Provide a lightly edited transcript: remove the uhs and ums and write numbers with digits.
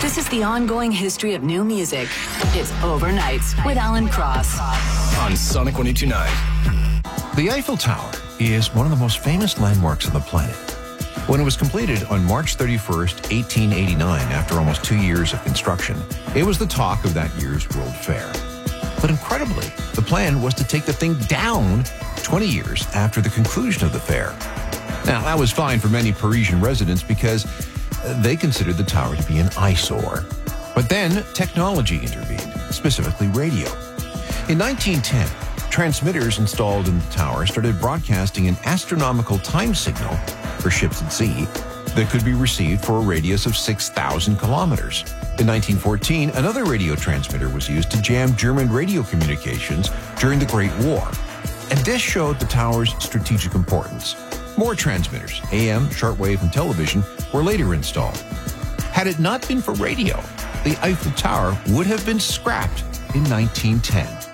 This is the ongoing history of new music. It's Overnights with Alan Cross on Sonic 102.9. The Eiffel Tower is one of the most famous landmarks on the planet. When it was completed on March 31st, 1889, after almost 2 years of construction, it was the talk of that year's World Fair. But incredibly, the plan was to take the thing down 20 years after the conclusion of the fair. Now, that was fine for many Parisian residents because they considered the tower to be an eyesore. But then technology intervened, specifically radio. In 1910, transmitters installed in the tower started broadcasting an astronomical time signal for ships at sea that could be received for a radius of 6,000 kilometers. In 1914, another radio transmitter was used to jam German radio communications during the Great War. And this showed the tower's strategic importance. More transmitters, AM, shortwave, and television, were later installed. Had it not been for radio, the Eiffel Tower would have been scrapped in 1910.